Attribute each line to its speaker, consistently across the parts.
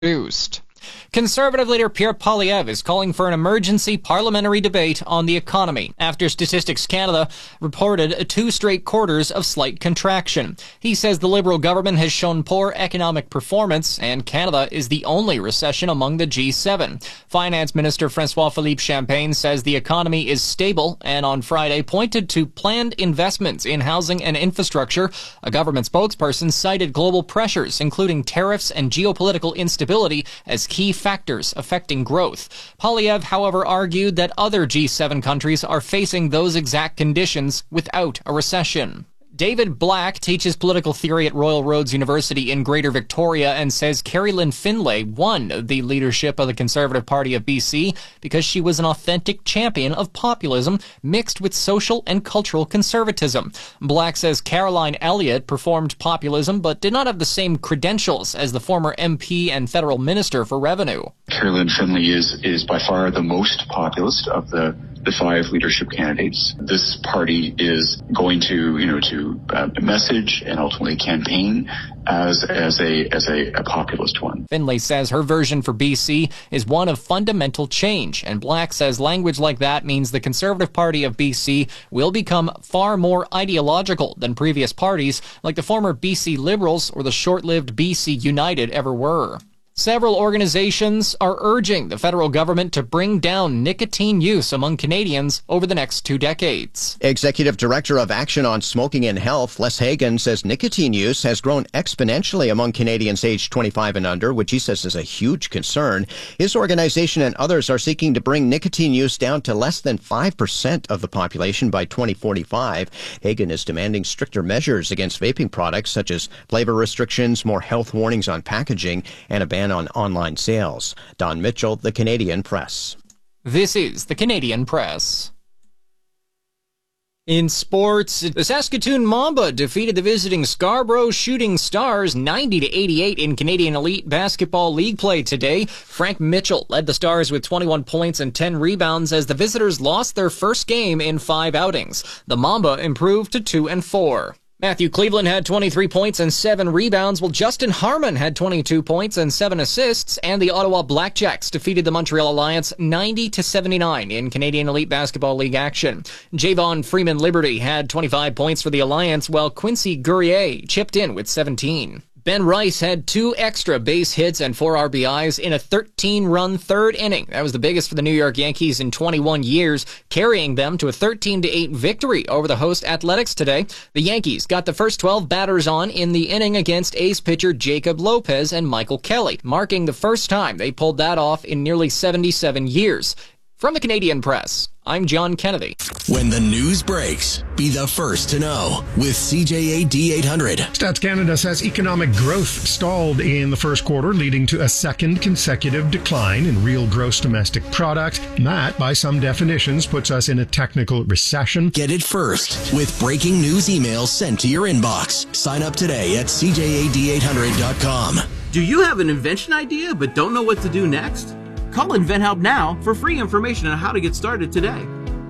Speaker 1: Boost. Conservative leader Pierre Poilievre is calling for an emergency parliamentary debate on the economy after Statistics Canada reported 2 straight quarters of slight contraction. He says the Liberal government has shown poor economic performance and Canada is the only recession among the G7. Finance Minister François-Philippe Champagne says the economy is stable and on Friday pointed to planned investments in housing and infrastructure. A government spokesperson cited global pressures, including tariffs and geopolitical instability, as key factors affecting growth. Poilievre, however, argued that other G7 countries are facing those exact conditions without a recession. David Black teaches political theory at Royal Roads University in Greater Victoria and says Kerry Lynn Finlay won the leadership of the Conservative Party of BC because she was an authentic champion of populism mixed with social and cultural conservatism. Black says Caroline Elliott performed populism but did not have the same credentials as the former MP and federal minister for revenue.
Speaker 2: Kerry Lynn Finlay is by far the most populist of the 5 leadership candidates. This party is going to message and ultimately campaign as a populist one.
Speaker 1: Finlay says her version for BC is one of fundamental change, and Black says language like that means the Conservative Party of BC will become far more ideological than previous parties like the former BC Liberals or the short-lived BC United ever were. Several organizations are urging the federal government to bring down nicotine use among Canadians over the next 2 decades.
Speaker 3: Executive Director of Action on Smoking and Health, Les Hagan, says nicotine use has grown exponentially among Canadians aged 25 and under, which he says is a huge concern. His organization and others are seeking to bring nicotine use down to less than 5% of the population by 2045. Hagan is demanding stricter measures against vaping products such as flavor restrictions, more health warnings on packaging, and a ban on online sales. Don Mitchell, The Canadian Press.
Speaker 1: This is The Canadian Press. In sports, the Saskatoon Mamba defeated the visiting Scarborough Shooting Stars 90-88 in Canadian Elite Basketball League play today. Frank Mitchell led the Stars with 21 points and 10 rebounds as the visitors lost their first game in 5 outings. The Mamba improved to 2-4. Matthew Cleveland had 23 points and 7 rebounds, while Justin Harmon had 22 points and 7 assists, and the Ottawa Blackjacks defeated the Montreal Alliance 90-79 in Canadian Elite Basketball League action. Javon Freeman Liberty had 25 points for the Alliance, while Quincy Guerrier chipped in with 17. Ben Rice had 2 extra base hits and 4 RBIs in a 13-run third inning. That was the biggest for the New York Yankees in 21 years, carrying them to a 13-8 victory over the host Athletics today. The Yankees got the first 12 batters on in the inning against ace pitcher Jacob Lopez and Michael Kelly, marking the first time they pulled that off in nearly 77 years. From the Canadian Press, I'm John Kennedy.
Speaker 4: When the news breaks, be the first to know with CJAD 800.
Speaker 5: Stats Canada says economic growth stalled in the first quarter, leading to a second consecutive decline in real gross domestic product. That, by some definitions, puts us in a technical recession.
Speaker 4: Get it first with breaking news emails sent to your inbox. Sign up today at CJAD800.com.
Speaker 6: Do you have an invention idea but don't know what to do next? Call InventHelp now for free information on how to get started today.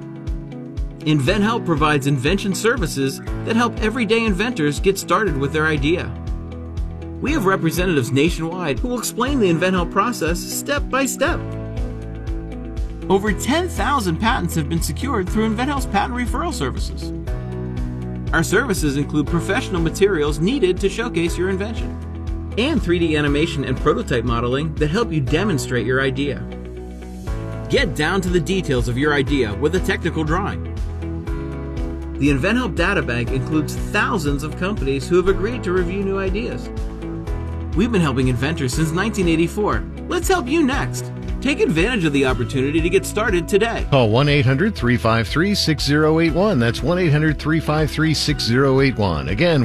Speaker 6: InventHelp provides invention services that help everyday inventors get started with their idea. We have representatives nationwide who will explain the InventHelp process step by step. Over 10,000 patents have been secured through InventHelp's patent referral services. Our services include professional materials needed to showcase your invention, and 3D animation and prototype modeling that help you demonstrate your idea. Get down to the details of your idea with a technical drawing. The InventHelp Databank includes thousands of companies who have agreed to review new ideas. We've been helping inventors since 1984. Let's help you next. Take advantage of the opportunity to get started today.
Speaker 5: Call 1-800-353-6081. That's 1-800-353-6081. Again,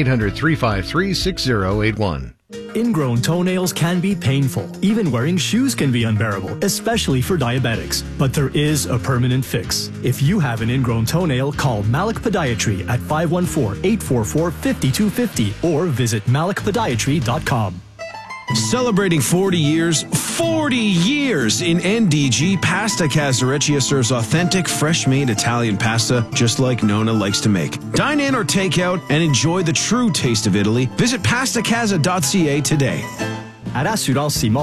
Speaker 5: 1-800-353-6081.
Speaker 7: Ingrown toenails can be painful. Even wearing shoes can be unbearable, especially for diabetics. But there is a permanent fix. If you have an ingrown toenail, call Malik Podiatry at 514-844-5250 or visit malikpodiatry.com.
Speaker 8: Celebrating 40 years in NDG, Pasta Casareccia serves authentic, fresh-made Italian pasta just like Nona likes to make. Dine in or take out and enjoy the true taste of Italy. Visit pastacasa.ca today.
Speaker 7: à l'assurance Simon.